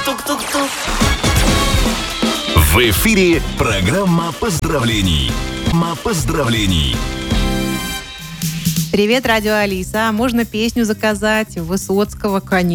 Тук-тук-тук. В эфире программа поздравлений. Поздравлений. Привет, радио Алиса. Можно песню заказать Высоцкого, конечно.